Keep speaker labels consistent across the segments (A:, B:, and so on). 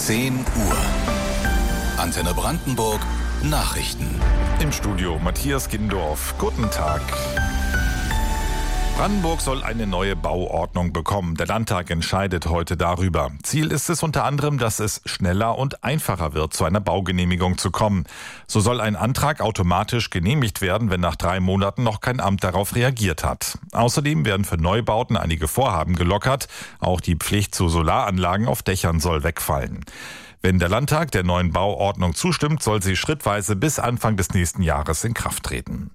A: 10 Uhr. Antenne Brandenburg Nachrichten.
B: Im Studio Matthias Gindorf. Guten Tag. Brandenburg soll eine neue Bauordnung bekommen. Der Landtag entscheidet heute darüber. Ziel ist es unter anderem, dass es schneller und einfacher wird, zu einer Baugenehmigung zu kommen. So soll ein Antrag automatisch genehmigt werden, wenn nach 3 Monaten noch kein Amt darauf reagiert hat. Außerdem werden für Neubauten einige Vorhaben gelockert. Auch die Pflicht zu Solaranlagen auf Dächern soll wegfallen. Wenn der Landtag der neuen Bauordnung zustimmt, soll sie schrittweise bis Anfang des nächsten Jahres in Kraft treten.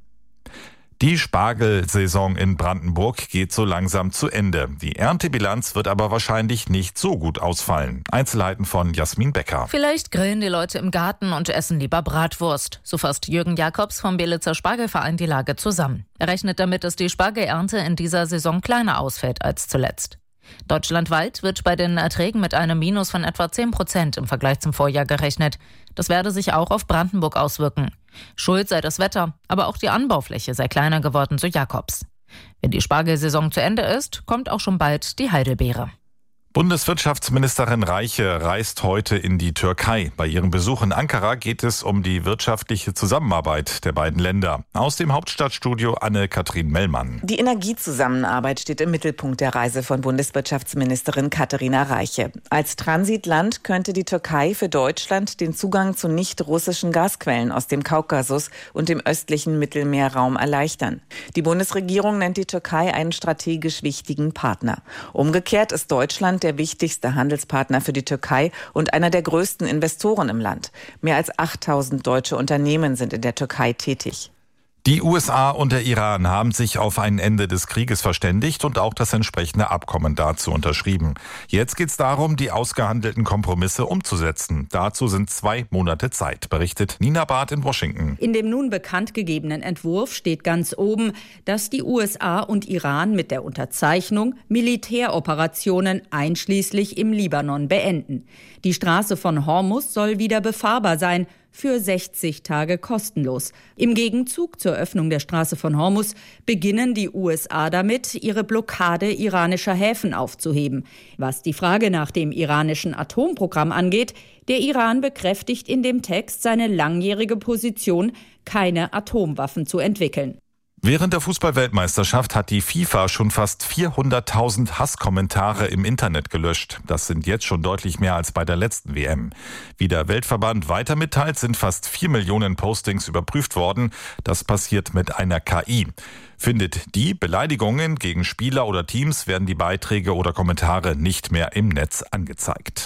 B: Die Spargelsaison in Brandenburg geht so langsam zu Ende. Die Erntebilanz wird aber wahrscheinlich nicht so gut ausfallen. Einzelheiten von Jasmin Becker.
C: Vielleicht grillen die Leute im Garten und essen lieber Bratwurst. So fasst Jürgen Jakobs vom Belitzer Spargelverein die Lage zusammen. Er rechnet damit, dass die Spargelernte in dieser Saison kleiner ausfällt als zuletzt. Deutschlandweit wird bei den Erträgen mit einem Minus von etwa 10% im Vergleich zum Vorjahr gerechnet. Das werde sich auch auf Brandenburg auswirken. Schuld sei das Wetter, aber auch die Anbaufläche sei kleiner geworden, so Jakobs. Wenn die Spargelsaison zu Ende ist, kommt auch schon bald die Heidelbeere.
B: Bundeswirtschaftsministerin Reiche reist heute in die Türkei. Bei ihrem Besuch in Ankara geht es um die wirtschaftliche Zusammenarbeit der beiden Länder. Aus dem Hauptstadtstudio Anne-Kathrin Mellmann.
D: Die Energiezusammenarbeit steht im Mittelpunkt der Reise von Bundeswirtschaftsministerin Katharina Reiche. Als Transitland könnte die Türkei für Deutschland den Zugang zu nicht-russischen Gasquellen aus dem Kaukasus und dem östlichen Mittelmeerraum erleichtern. Die Bundesregierung nennt die Türkei einen strategisch wichtigen Partner. Umgekehrt ist Deutschland der wichtigste Handelspartner für die Türkei und einer der größten Investoren im Land. Mehr als 8.000 deutsche Unternehmen sind in der Türkei tätig.
B: Die USA und der Iran haben sich auf ein Ende des Krieges verständigt und auch das entsprechende Abkommen dazu unterschrieben. Jetzt geht es darum, die ausgehandelten Kompromisse umzusetzen. Dazu sind 2 Monate Zeit, berichtet Nina Barth in Washington.
E: In dem nun bekannt gegebenen Entwurf steht ganz oben, dass die USA und Iran mit der Unterzeichnung Militäroperationen einschließlich im Libanon beenden. Die Straße von Hormuz soll wieder befahrbar sein, für 60 Tage kostenlos. Im Gegenzug zur Öffnung der Straße von Hormuz beginnen die USA damit, ihre Blockade iranischer Häfen aufzuheben. Was die Frage nach dem iranischen Atomprogramm angeht, der Iran bekräftigt in dem Text seine langjährige Position, keine Atomwaffen zu entwickeln.
B: Während der Fußball-Weltmeisterschaft hat die FIFA schon fast 400.000 Hasskommentare im Internet gelöscht. Das sind jetzt schon deutlich mehr als bei der letzten WM. Wie der Weltverband weiter mitteilt, sind fast 4 Millionen Postings überprüft worden. Das passiert mit einer KI. Findet die Beleidigungen gegen Spieler oder Teams, werden die Beiträge oder Kommentare nicht mehr im Netz angezeigt.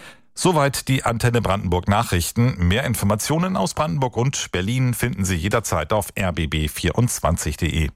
B: Soweit die Antenne Brandenburg Nachrichten. Mehr Informationen aus Brandenburg und Berlin finden Sie jederzeit auf rbb24.de.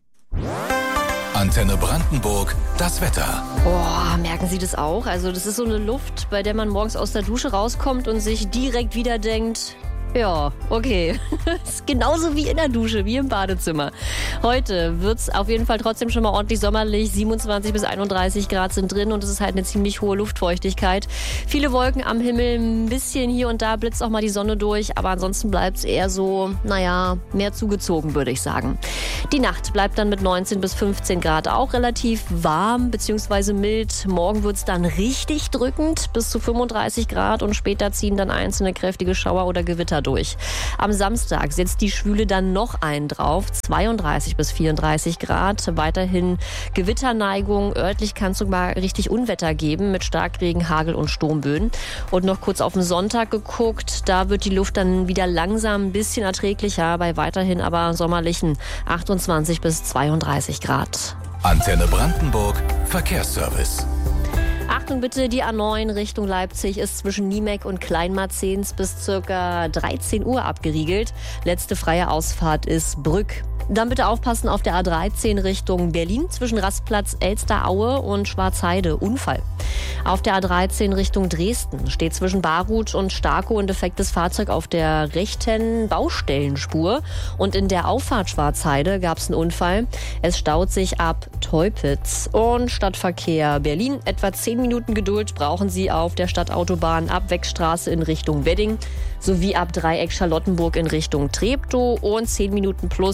A: Antenne Brandenburg, das Wetter.
F: Boah, merken Sie das auch? Also das ist so eine Luft, bei der man morgens aus der Dusche rauskommt und sich direkt wieder denkt, ja, okay. Ist genauso wie in der Dusche, wie im Badezimmer. Heute wird es auf jeden Fall trotzdem schon mal ordentlich sommerlich. 27 bis 31 Grad sind drin und es ist halt eine ziemlich hohe Luftfeuchtigkeit. Viele Wolken am Himmel, ein bisschen hier und da blitzt auch mal die Sonne durch. Aber ansonsten bleibt es eher so, mehr zugezogen, würde ich sagen. Die Nacht bleibt dann mit 19 bis 15 Grad auch relativ warm bzw. mild. Morgen wird es dann richtig drückend, bis zu 35 Grad und später ziehen dann einzelne kräftige Schauer oder Gewitter durch. Am Samstag setzt die Schwüle dann noch einen drauf, 32 bis 34 Grad. Weiterhin Gewitterneigung, örtlich kann es sogar richtig Unwetter geben mit Starkregen, Hagel und Sturmböen. Und noch kurz auf den Sonntag geguckt, da wird die Luft dann wieder langsam ein bisschen erträglicher, bei weiterhin aber sommerlichen 28 bis 32 Grad.
A: Antenne Brandenburg, Verkehrsservice.
F: Achtung bitte, die A9 Richtung Leipzig ist zwischen Niemeck und Kleinmarzens bis ca. 13 Uhr abgeriegelt. Letzte freie Ausfahrt ist Brück. Dann bitte aufpassen auf der A13 Richtung Berlin zwischen Rastplatz Elsteraue und Schwarzheide. Unfall. Auf der A13 Richtung Dresden steht zwischen Baruth und Starkow ein defektes Fahrzeug auf der rechten Baustellenspur. Und in der Auffahrt Schwarzheide gab es einen Unfall. Es staut sich ab Teupitz. Und Stadtverkehr Berlin. Etwa 10 Minuten Geduld brauchen Sie auf der Stadtautobahn ab Wegstraße in Richtung Wedding sowie ab Dreieck Charlottenburg in Richtung Treptow und 10 Minuten plus auf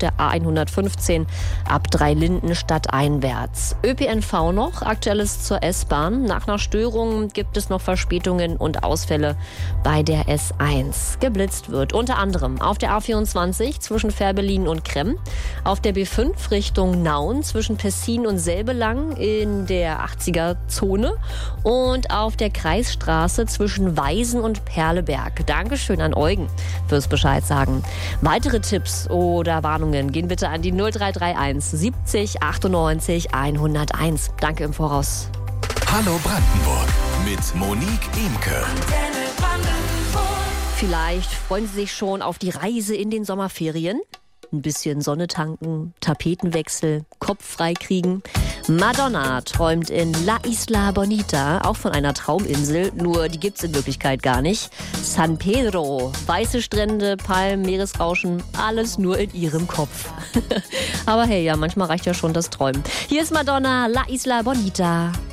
F: der A115 ab Dreilinden stadteinwärts. ÖPNV noch, Aktuelles zur S-Bahn. Nach einer Störung gibt es noch Verspätungen und Ausfälle bei der S1. Geblitzt wird unter anderem auf der A24 zwischen Fährberlin und Kremm, auf der B5 Richtung Nauen zwischen Pessin und Selbelang in der 80er-Zone und auf der Kreisstraße zwischen Weisen und Perleberg. Dankeschön an Eugen fürs Bescheid sagen. Weitere Tipps oder Warnungen gehen bitte an die 0331 70 98 101. Danke im Voraus.
A: Hallo Brandenburg mit Monique Imke.
F: Vielleicht freuen Sie sich schon auf die Reise in den Sommerferien. Ein bisschen Sonne tanken, Tapetenwechsel, Kopf frei kriegen. Madonna träumt in La Isla Bonita auch von einer Trauminsel, nur die gibt's in Wirklichkeit gar nicht. San Pedro, weiße Strände, Palmen, Meeresrauschen, alles nur in ihrem Kopf. Aber hey, ja, manchmal reicht ja schon das Träumen. Hier ist Madonna, La Isla Bonita.